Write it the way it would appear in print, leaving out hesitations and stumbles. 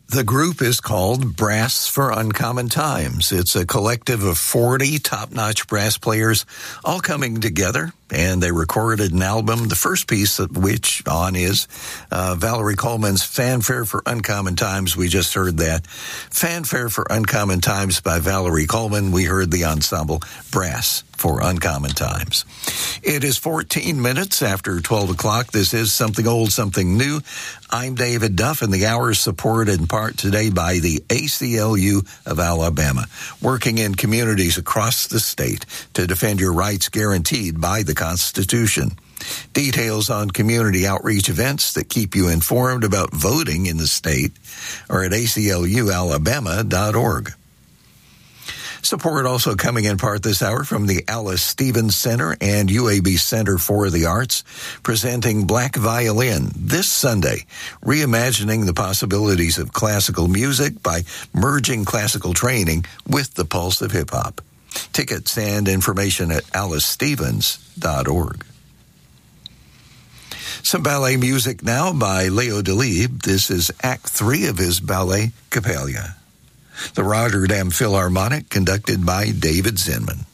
The group is called Brass for Uncommon Times. It's a collective of 40 top-notch brass players all coming together, and they recorded an album, the first piece of which is Valerie Coleman's Fanfare for Uncommon Times. We just heard that. Fanfare for Uncommon Times by Valerie Coleman. We heard the ensemble Brass for Uncommon Times. It is 14 minutes after 12 o'clock. This is Something Old, Something New. I'm David Duff, and the hour is supported in part today by the ACLU of Alabama, working in communities across the state to defend your rights guaranteed by the Constitution. Details on community outreach events that keep you informed about voting in the state are at aclualabama.org. Support also coming in part this hour from the Alice Stevens Center and UAB Center for the Arts, presenting Black Violin this Sunday, reimagining the possibilities of classical music by merging classical training with the pulse of hip-hop. Tickets and information at alicestevens.org. Some ballet music now by Leo Delibes. This is Act 3 of his ballet, Coppelia. The Rotterdam Philharmonic, conducted by David Zinman.